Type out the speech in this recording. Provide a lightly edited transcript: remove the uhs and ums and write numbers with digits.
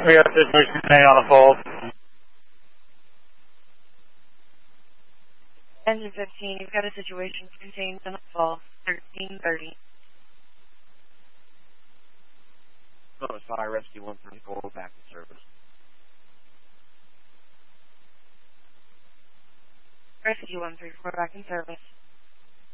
We have situation contained on the fold. Engine 15, you've got a situation contained on the fold, 1330. Notify Rescue 134 back in service. Rescue 134 back in service.